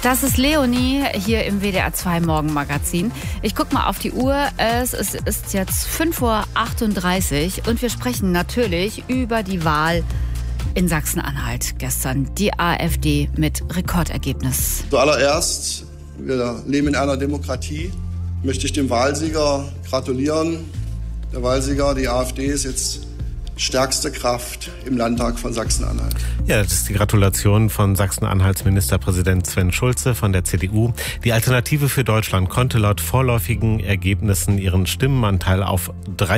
Das ist Leonie hier im WDR 2 Morgenmagazin. Ich gucke mal auf die Uhr. Es ist jetzt 5:38 Uhr und wir sprechen natürlich über die Wahl in Sachsen-Anhalt gestern. Die AfD mit Rekordergebnis. Zuallererst, wir leben in einer Demokratie, möchte ich dem Wahlsieger gratulieren. Der Wahlsieger, die AfD, ist jetzt stärkste Kraft im Landtag von Sachsen-Anhalt. Ja, das ist die Gratulation von Sachsen-Anhalts Ministerpräsident Sven Schulze von der CDU. Die Alternative für Deutschland konnte laut vorläufigen Ergebnissen ihren Stimmenanteil auf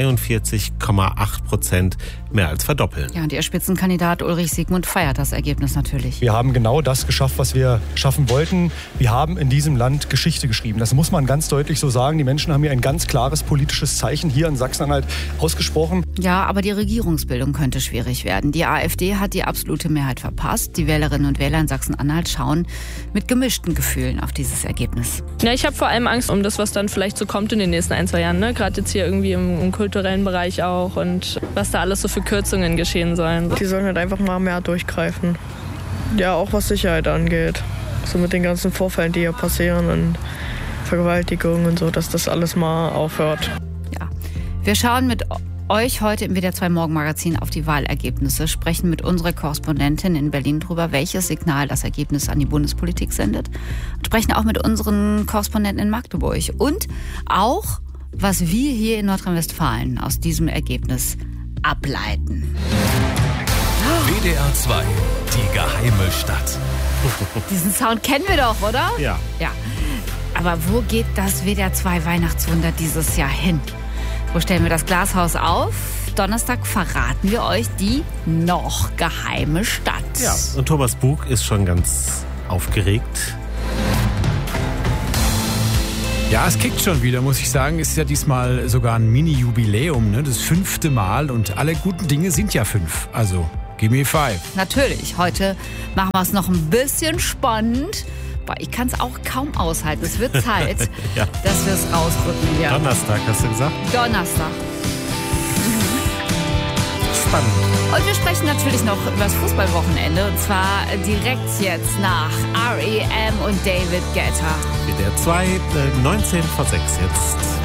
43,8% mehr als verdoppeln. Ja, und ihr Spitzenkandidat Ulrich Siegmund feiert das Ergebnis natürlich. Wir haben genau das geschafft, was wir schaffen wollten. Wir haben in diesem Land Geschichte geschrieben. Das muss man ganz deutlich so sagen. Die Menschen haben hier ein ganz klares politisches Zeichen hier in Sachsen-Anhalt ausgesprochen. Ja, aber die Regierungsbildung könnte schwierig werden. Die AfD hat die absolute Mehrheit verpasst. Die Wählerinnen und Wähler in Sachsen-Anhalt schauen mit gemischten Gefühlen auf dieses Ergebnis. Ja, ich habe vor allem Angst um das, was dann vielleicht so kommt in den nächsten 1-2 Jahren. Ne? Gerade jetzt hier irgendwie im kulturellen Bereich auch und was da alles so für Kürzungen geschehen sollen. Die sollen halt einfach mal mehr durchgreifen. Ja, auch was Sicherheit angeht. So mit den ganzen Vorfällen, die hier passieren und Vergewaltigungen und so, dass das alles mal aufhört. Ja, wir schauen mit euch heute im WDR 2 Morgenmagazin auf die Wahlergebnisse, sprechen mit unserer Korrespondentin in Berlin darüber, welches Signal das Ergebnis an die Bundespolitik sendet. Und sprechen auch mit unseren Korrespondenten in Magdeburg. Und auch, was wir hier in Nordrhein-Westfalen aus diesem Ergebnis ableiten. WDR 2, die geheime Stadt. Diesen Sound kennen wir doch, oder? Ja. Ja. Aber wo geht das WDR 2 Weihnachtswunder dieses Jahr hin? Wo stellen wir das Glashaus auf? Donnerstag verraten wir euch die noch geheime Stadt. Ja, und Thomas Bug ist schon ganz aufgeregt. Ja, es kickt schon wieder, muss ich sagen. Ist ja diesmal sogar ein Mini-Jubiläum, ne? Das 5. Mal und alle guten Dinge sind ja 5. Also, give me 5. Natürlich, heute machen wir es noch ein bisschen spannend. Ich kann es auch kaum aushalten. Es wird Zeit, Ja. dass wir es rausrücken hier. Donnerstag, hast du gesagt? Donnerstag. Spannend. Und wir sprechen natürlich noch über das Fußballwochenende. Und zwar direkt jetzt nach R.E.M. und David Guetta. WDR 2, 19 vor 6 jetzt.